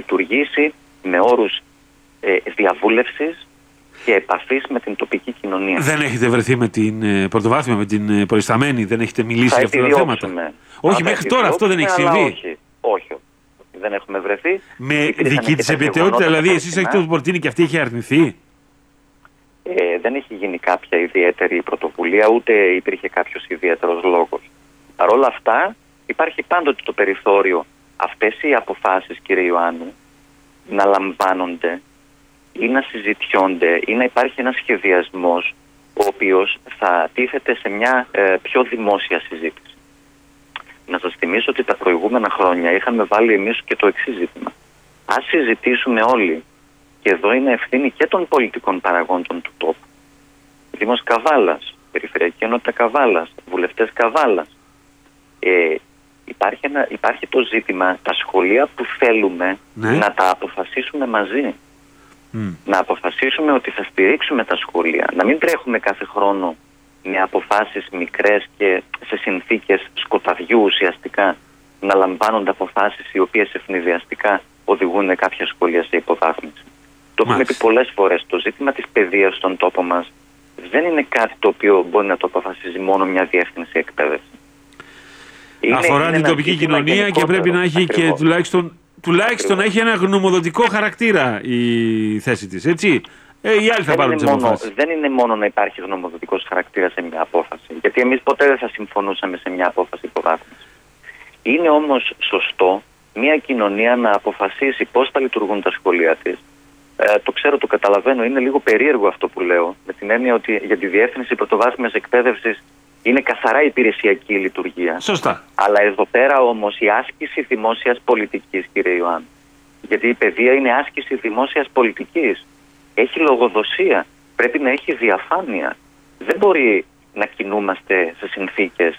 λειτουργήσει με όρους διαβούλευσης και επαφής με την τοπική κοινωνία. Δεν έχετε βρεθεί με την πρωτοβάθμια, με την προϊσταμένη, δεν έχετε μιλήσει για αυτά τα θέματα? Όχι, μέχρι τώρα αυτό δεν έχει συμβεί. Όχι. Δεν έχουμε βρεθεί. Με δική της επιτεότητα, δηλαδή εσείς έχετε το προτείνει και αυτή έχει αρνηθεί? Δεν έχει γίνει κάποια ιδιαίτερη πρωτοβουλία, ούτε υπήρχε κάποιος ιδιαίτερος λόγος. Παρ' όλα αυτά, υπάρχει πάντοτε το περιθώριο αυτές οι αποφάσεις, κύριε Ιωάννου, να λαμβάνονται ή να συζητιόνται ή να υπάρχει ένας σχεδιασμός ο οποίος θα τίθεται σε μια πιο δημόσια συζήτηση. Να σας θυμίσω ότι τα προηγούμενα χρόνια είχαμε βάλει εμείς και το εξής ζήτημα. Ας συζητήσουμε όλοι, και εδώ είναι ευθύνη και των πολιτικών παραγόντων του τόπου. Δήμος Καβάλας, Περιφερειακή Ενότητα Καβάλας, βουλευτές Καβάλας. Υπάρχει το ζήτημα, τα σχολεία που θέλουμε να τα αποφασίσουμε μαζί. Να αποφασίσουμε ότι θα στηρίξουμε τα σχολεία. Να μην τρέχουμε κάθε χρόνο με αποφάσεις μικρές και σε συνθήκες σκοταδιού ουσιαστικά να λαμβάνονται αποφάσεις οι οποίες ευνηδιαστικά οδηγούν κάποια σχολεία σε υποβάθμιση. Το έχουμε πει πολλές φορές. Το ζήτημα της παιδείας στον τόπο μας δεν είναι κάτι το οποίο μπορεί να το αποφασίζει μόνο μια διεύθυνση εκπαίδευση. Αφορά την τοπική κοινωνία και πρέπει να έχει και τουλάχιστον να έχει ένα γνωμοδοτικό χαρακτήρα η θέση της, έτσι. Οι άλλοι θα πάρουν τις αποφάσεις. Δεν είναι μόνο να υπάρχει γνωμοδοτικός χαρακτήρας σε μια απόφαση, γιατί εμείς ποτέ δεν θα συμφωνούσαμε σε μια απόφαση υποβάθμισης. Είναι όμως σωστό μια κοινωνία να αποφασίσει πώς θα λειτουργούν τα σχολεία της. Το ξέρω, το καταλαβαίνω, είναι λίγο περίεργο αυτό που λέω, με την έννοια ότι για τη διεύθυνση πρωτοβάθμιας εκπαίδευσης είναι καθαρά υπηρεσιακή λειτουργία. Σωστά. Αλλά εδώ πέρα όμως η άσκηση δημόσιας πολιτικής, κύριε Ιωάννη, γιατί η παιδεία είναι άσκηση δημόσιας πολιτικής. Έχει λογοδοσία, πρέπει να έχει διαφάνεια. Δεν μπορεί να κινούμαστε σε συνθήκες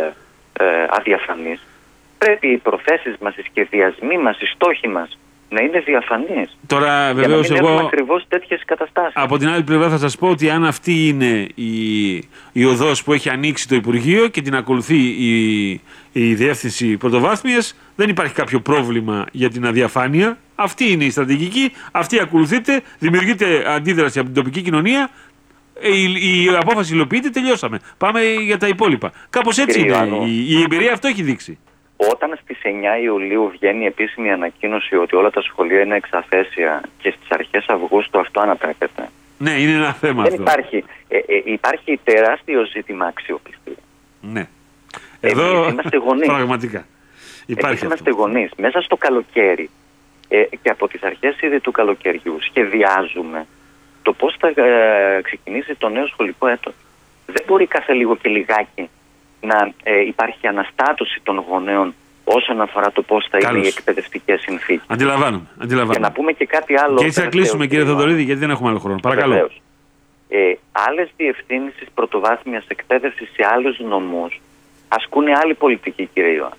αδιαφανείς. Πρέπει οι προθέσεις μας, οι σχεδιασμοί μας, οι στόχοι μας να είναι διαφανείς. Τώρα βεβαίως εγώ ακριβώς τέτοιες καταστάσεις. Από την άλλη πλευρά θα σας πω ότι αν αυτή είναι η οδός που έχει ανοίξει το Υπουργείο και την ακολουθεί η Διεύθυνση Πρωτοβάθμιας, δεν υπάρχει κάποιο πρόβλημα για την αδιαφάνεια. Αυτή είναι η στρατηγική, αυτή ακολουθείται, δημιουργείται αντίδραση από την τοπική κοινωνία, η απόφαση υλοποιείται, τελειώσαμε. Πάμε για τα υπόλοιπα. Κάπως έτσι είναι. Η εμπειρία αυτό έχει δείξει. Όταν στις 9 Ιουλίου βγαίνει η επίσημη ανακοίνωση ότι όλα τα σχολεία είναι εξαθέσια και στις αρχές Αυγούστου αυτό ανατρέπεται. Ναι, είναι ένα θέμα δεν αυτό. Υπάρχει τεράστιο ζήτημα αξιοπιστία. Ναι. Εδώ είμαστε γονείς. Πραγματικά. Υπάρχει είμαστε γονείς. Μέσα στο καλοκαίρι και από τις αρχές ήδη του καλοκαιριού σχεδιάζουμε το πώς θα ξεκινήσει το νέο σχολικό έτος. Δεν μπορεί κάθε λίγο και λιγάκι να υπάρχει αναστάτωση των γονέων όσον αφορά το πώς θα είναι οι εκπαιδευτικές συνθήκες. Αντιλαμβάνομαι. Και να πούμε και κάτι άλλο. Και έτσι θα κλείσουμε, κύριε Θοδωρίδη, γιατί δεν έχουμε άλλο χρόνο. Παρακαλώ. Άλλες διευθύνσεις πρωτοβάθμιας εκπαίδευσης σε άλλους νομούς ασκούν άλλη πολιτική, κύριε Ιωάννη.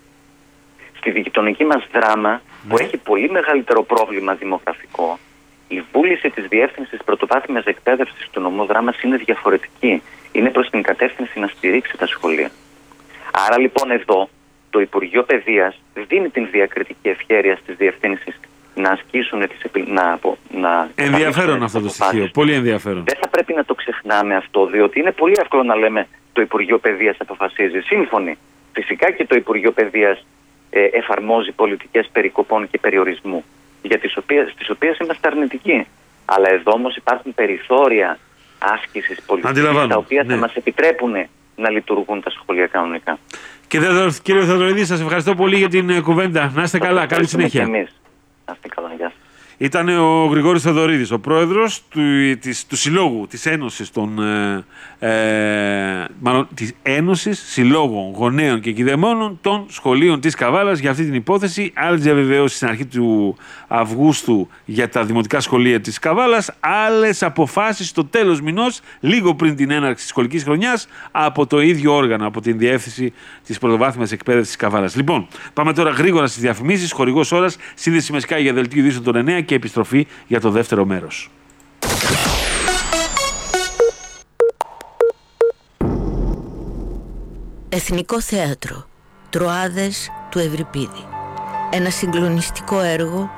Στη γειτονική μας Δράμα, που έχει πολύ μεγαλύτερο πρόβλημα δημογραφικό, η βούληση της Διεύθυνσης Πρωτοβάθμιας Εκπαίδευσης του νομού Δράμας είναι διαφορετική. Είναι προς την κατεύθυνση να στηρίξει τα σχολεία. Άρα λοιπόν εδώ το Υπουργείο Παιδείας δίνει την διακριτική ευχέρεια στις διευθύνσεις να ασκήσουν ενδιαφέρον αυτό το στοιχείο. Πολύ ενδιαφέρον. Δεν θα πρέπει να το ξεχνάμε αυτό, διότι είναι πολύ εύκολο να λέμε το Υπουργείο Παιδείας αποφασίζει. Σύμφωνοι. Φυσικά και το Υπουργείο Παιδείας εφαρμόζει πολιτικές περικοπών και περιορισμού, στις οποίες είμαστε αρνητικοί. Αλλά εδώ όμως υπάρχουν περιθώρια άσκησης πολιτικής, τα οποία θα μας επιτρέπουν να λειτουργούν τα σχολεία κανονικά. Και κύριε Θοδωρίδη, σας ευχαριστώ πολύ για την κουβέντα. Να είστε καλά. Καλή συνέχεια. Να είστε καλά. Γεια σας. Ήταν ο Γρηγόρης Θοδωρίδης, ο πρόεδρος του Συλλόγου της Ένωσης της Ένωσης Συλλόγων Γονέων και Κηδεμόνων των Σχολείων της Καβάλας για αυτή την υπόθεση. Άλλες διαβεβαιώσεις στην αρχή του Αυγούστου για τα δημοτικά σχολεία της Καβάλας. Άλλες αποφάσεις στο τέλος μηνός, λίγο πριν την έναρξη της σχολικής χρονιάς, από το ίδιο όργανο, από την Διεύθυνση της Πρωτοβάθμιας Εκπαίδευσης της Καβάλας. Λοιπόν, πάμε τώρα γρήγορα στις διαφημίσεις. Χορηγός ώρας, σύνδεση με Sky για δελτίο ειδήσεων των 9 και επιστροφή για το δεύτερο μέρος. Εθνικό Θέατρο. Τροάδες του Ευρυπίδη. Ένα συγκλονιστικό έργο